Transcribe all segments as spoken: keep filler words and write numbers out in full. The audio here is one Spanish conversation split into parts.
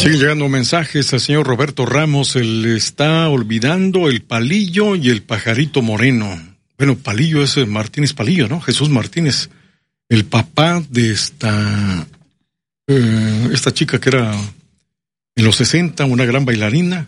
Sigue llegando mensajes al señor Roberto Ramos. Se le está olvidando el Palillo y el Pajarito Moreno. Bueno, Palillo es Martínez Palillo, ¿no? Jesús Martínez, el papá de esta eh, esta chica que era en los sesenta una gran bailarina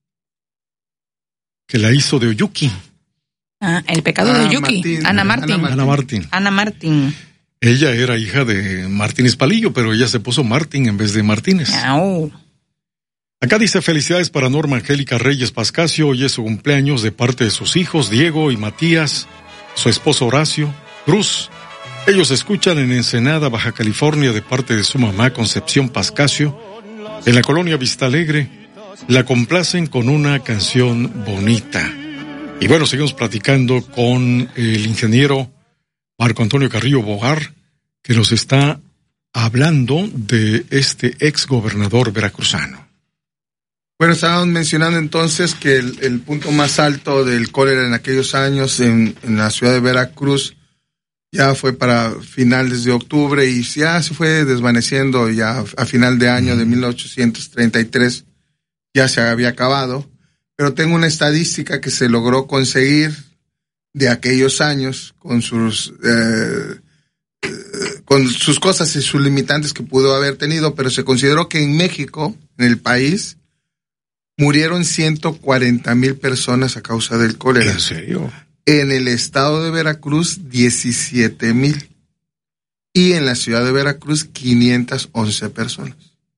que la hizo de Oyuki. Ah, el pecado ah, de Oyuki. Martín, Ana Martín. Ana, Ana Martín. Ana Martín. Ella era hija de Martínez Palillo, pero ella se puso Martín en vez de Martínez. Oh. Acá dice: felicidades para Norma Angélica Reyes Pascasio. Hoy es su cumpleaños de parte de sus hijos Diego y Matías, su esposo Horacio Cruz. Ellos escuchan en Ensenada, Baja California, de parte de su mamá Concepción Pascasio. En la colonia Vista Alegre la complacen con una canción bonita. Y bueno, seguimos platicando con el ingeniero Marco Antonio Carrillo Bogar, que nos está hablando de este ex gobernador veracruzano. Bueno, estábamos mencionando entonces que el, el punto más alto del cólera en aquellos años en, en la ciudad de Veracruz ya fue para finales de octubre y ya se fue desvaneciendo. Ya a final de año de mil ochocientos treinta y tres ya se había acabado, pero tengo una estadística que se logró conseguir de aquellos años, con sus eh, eh, con sus cosas y sus limitantes que pudo haber tenido, pero se consideró que en México, en el país, murieron ciento cuarenta mil personas a causa del cólera. ¿En serio? En el estado de Veracruz, diecisiete mil. Y en la ciudad de Veracruz, quinientas once personas.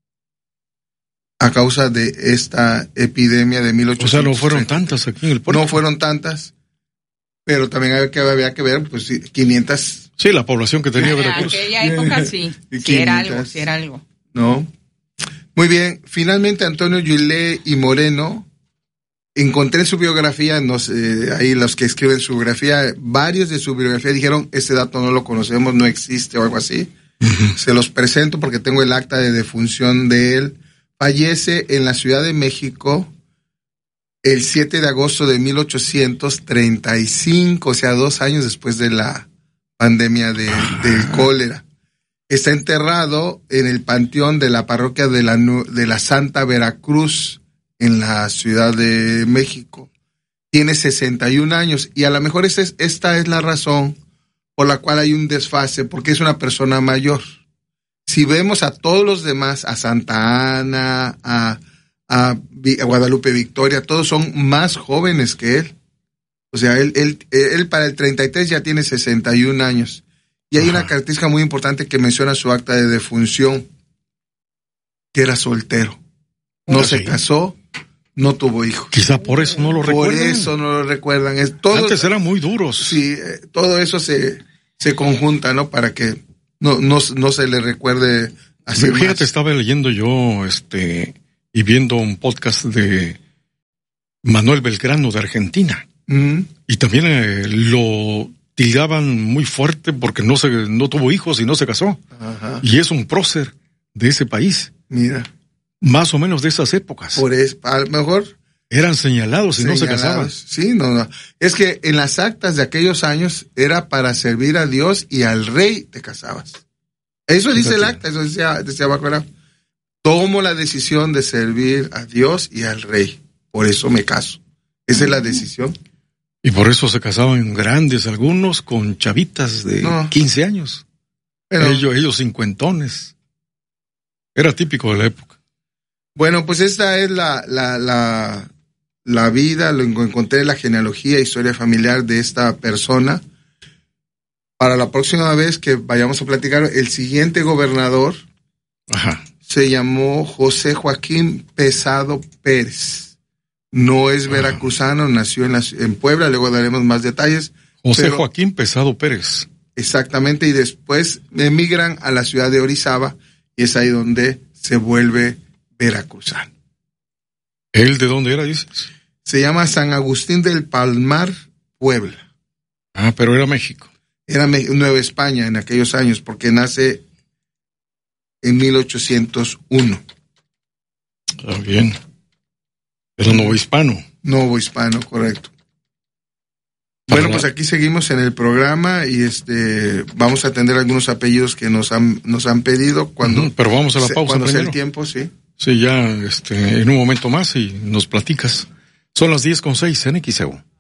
A causa de esta epidemia de mil ochocientos. O sea, no fueron tantas aquí en el puerto. No fueron tantas. Pero también había que, había que ver, pues, quinientas. Sí, la población que tenía Veracruz. En aquella época sí, sí era algo, sí era algo. No. Muy bien, finalmente Antonio Yulé y Moreno, encontré su biografía, no sé, ahí los que escriben su biografía, varios de su biografía dijeron, este dato no lo conocemos, no existe o algo así. Uh-huh. Se los presento porque tengo el acta de defunción de él. Fallece en la Ciudad de México el siete de agosto de mil ochocientos treinta y cinco, o sea, dos años después de la pandemia de, del cólera. Está enterrado en el panteón de la parroquia de la, de la Santa Veracruz, en la Ciudad de México. Tiene sesenta y un años, y a lo mejor esta es, esta es la razón por la cual hay un desfase, porque es una persona mayor. Si vemos a todos los demás, a Santa Ana, a A, a Guadalupe Victoria, todos son más jóvenes que él. O sea, él, él, él para el treinta y tres ya tiene sesenta y un años. Y hay Ajá. una característica muy importante que menciona su acta de defunción, que era soltero. No ¿Ah, se sí? casó, no tuvo hijos. Quizá por eso no lo recuerdan. Por eso no lo recuerdan. Es todo, Antes eran muy duros. Sí, todo eso se, se conjunta, ¿no? Para que no, no, no se le recuerde así. Fíjate, más. Estaba leyendo yo, este... y viendo un podcast de Manuel Belgrano de Argentina. Mm. Y también eh, lo tildaban muy fuerte porque no se no tuvo hijos y no se casó. Ajá. Y es un prócer de ese país. Mira. Más o menos de esas épocas. Por eso, a lo mejor... Eran señalados y señalados. no se casaban. Sí, no, no. Es que en las actas de aquellos años era para servir a Dios y al rey te casabas. Eso dice Fíjate. el acta, eso decía, decía abajo, era... Tomo la decisión de servir a Dios y al rey. Por eso me caso. Esa es la decisión. Y por eso se casaban grandes algunos con chavitas de no. quince años. Pero, ellos, ellos cincuentones. Era típico de la época. Bueno, pues esta es la, la, la, la vida, lo encontré la genealogía, historia familiar de esta persona. Para la próxima vez que vayamos a platicar, el siguiente gobernador... Ajá. Se llamó José Joaquín Pesado Pérez. No es veracruzano, nació en, la, en Puebla, luego daremos más detalles. José pero, Joaquín Pesado Pérez. Exactamente, y después emigran a la ciudad de Orizaba, y es ahí donde se vuelve veracruzano. ¿Él de dónde era, dices? Se llama San Agustín del Palmar, Puebla. Ah, pero era México. Era Nueva España en aquellos años, porque nace... en mil ochocientos uno. Está bien. Pero novohispano. Novohispano, correcto. Bueno, pues aquí seguimos en el programa y este vamos a atender algunos apellidos que nos han nos han pedido cuando. Uh-huh, pero vamos a la pausa. Cuando sea primero. el tiempo, sí. Sí, ya este, en un momento más y nos platicas. Son las diez con seis en X E U.